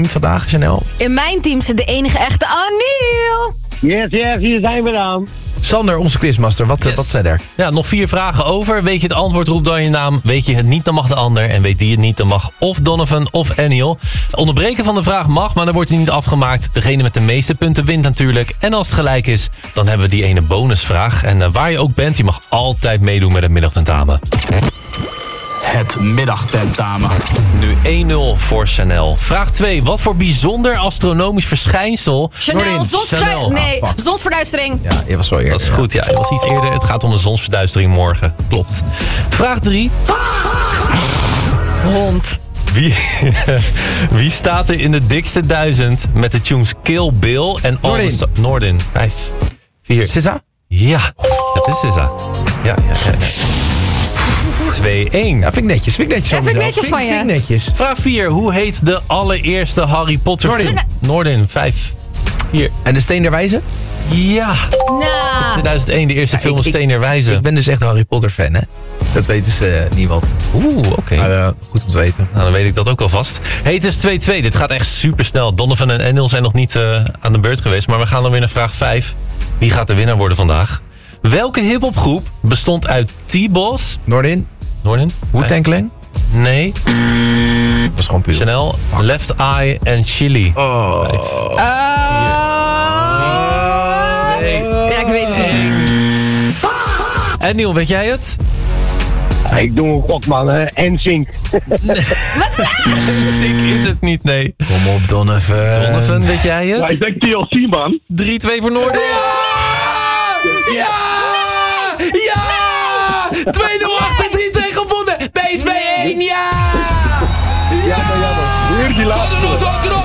team vandaag, Chanel? In mijn team zit de enige echte Aniel. Yes, hier zijn we dan. Sander, onze quizmaster, wat verder? Ja, nog 4 vragen over. Weet je het antwoord, roep dan je naam. Weet je het niet, dan mag de ander. En weet die het niet, dan mag of Donovan of Aniel. Onderbreken van de vraag mag, maar dan wordt hij niet afgemaakt. Degene met de meeste punten wint natuurlijk. En als het gelijk is, dan hebben we die ene bonusvraag. En waar je ook bent, je mag altijd meedoen met het middagtentamen. Het middagtentamen. Nu 1-0 voor Chanel. Vraag 2. Wat voor bijzonder astronomisch verschijnsel... Chanel, zonsverduistering. Ja, je was zo eerder. Dat is goed, ja. Je was iets eerder. Het gaat om de zonsverduistering morgen. Klopt. Vraag 3. Hond. Wie staat er in de dikste 1000 met de tunes Kill Bill en Noordin? 5, 4... SZA? Ja, het is SZA. Ja. 2-1. Ja, vind ik netjes van mezelf. van je. Vind ik netjes. Vraag 4. Hoe heet de allereerste Harry Potter film? Noordin. 5, 4. En de Steen der Wijze? Ja. 2001, de eerste film Steen der Wijze. Ik ben dus echt een Harry Potter fan, hè? Dat weet dus niemand. Oké. Maar goed om te weten. Nou, dan weet ik dat ook alvast. Hey, het is 2-2. Dit gaat echt super snel. Donovan en Aniel zijn nog niet aan de beurt geweest. Maar we gaan dan weer naar vraag 5. Wie gaat de winnaar worden vandaag? Welke hiphopgroep bestond uit T-Boss? Noordin? Wu-Tang Clan? Nee. Dat is gewoon puur. Chanel, Left Eye en Chili. Oh. 5, 4, 2, Ja, ik weet het niet. Aniel, weet jij het? Ja, ik doe een gok, man. NSYNC. Ziek is het niet, nee. Kom op, Donovan. Donovan, weet jij Ja, ik het? denk TLC, man. 3-2 voor Noorden. Ja! 2-0 achter, 3 tegen gewonnen. PSV 1, ja! Jammer. Weer die laatste.